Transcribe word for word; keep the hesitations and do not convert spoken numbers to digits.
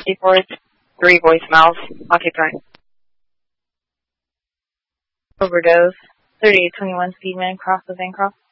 fifty-four, three voicemails. Occupy. Overdose. thirty-eight twenty-one Speedman, cross of Bancroft.